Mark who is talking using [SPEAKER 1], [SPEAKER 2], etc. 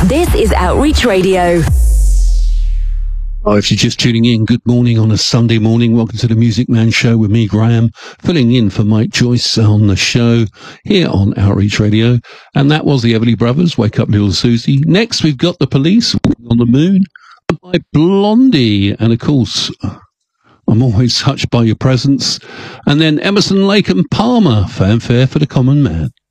[SPEAKER 1] This is Outreach Radio.
[SPEAKER 2] Oh, if you're just tuning in, good morning on a Sunday morning. Welcome to the Music Man Show with me, Graham, filling in for Mike Joyce on the show here on Outreach Radio. And that was the Everly Brothers, Wake Up Little Susie. Next, we've got The Police, on the Moon, by Blondie. And of course, I'm always touched by your presence. And then Emerson, Lake and Palmer, Fanfare for the Common Man.